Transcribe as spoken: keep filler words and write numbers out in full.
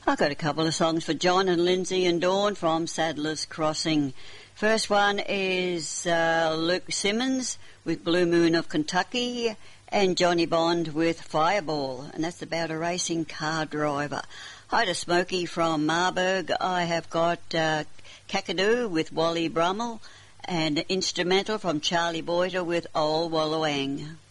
I've got a couple of songs for John and Lindsay and Dawn from Sadler's Crossing. First one is uh, Luke Simmons with Blue Moon of Kentucky and Johnny Bond with Fireball, and that's about a racing car driver. Hi to Smokey from Marburg. I have got uh, Kakadu with Wally Brummel and instrumental from Charlie Boyter with Old Wallawang.